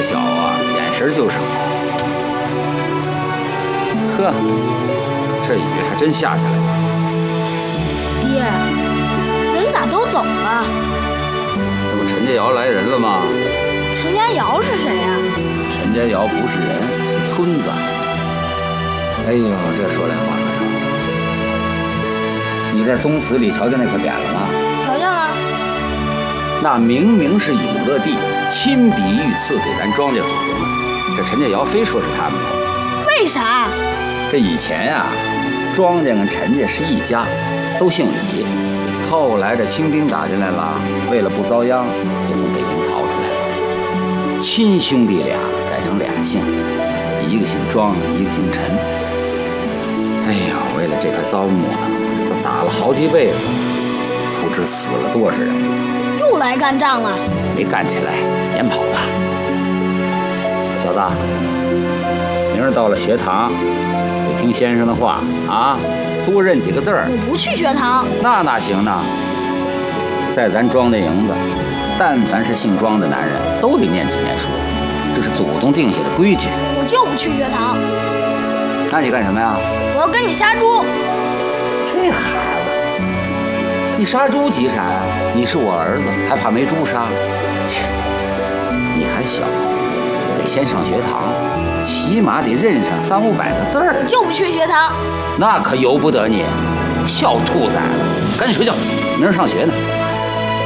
小啊，眼神就是好。呵，这雨还真下起来了。 爹，人咋都走了？ 这不陈家窑来人了吗？ 陈家窑是谁呀？ 陈家窑不是人，是村子。哎呦，这说来话可长。你在宗祠里瞧见那块匾了吗？ 瞧见了。 那明明是永乐帝亲笔御赐给咱庄家祖宗的，这陈家窑非说是他们的。 为啥？ 这以前呀，庄家跟陈家是一家，都姓李。后来这清兵打进来了，为了不遭殃，就从北京逃出来了。亲兄弟俩改成俩姓，一个姓庄，一个姓陈。哎呀，为了这块糟木头，都打了好几辈子，不知死了多少人。 又来干仗了？ 没干起来，撵跑了。小子，明儿到了学堂，得听先生的话啊，多认几个字儿。 我不去学堂。 那哪行呢？在咱庄的营子，但凡是姓庄的男人，都得念几年书，这是祖宗定下的规矩。 我就不去学堂。 那你干什么呀？ 我要跟你杀猪。 这孩子，你杀猪急啥呀？你是我儿子，还怕没猪杀？切，你还小，得先上学堂，起码得认上300-500个字儿。 就不去学堂。 那可由不得你，小兔崽子，赶紧睡觉，明儿上学呢。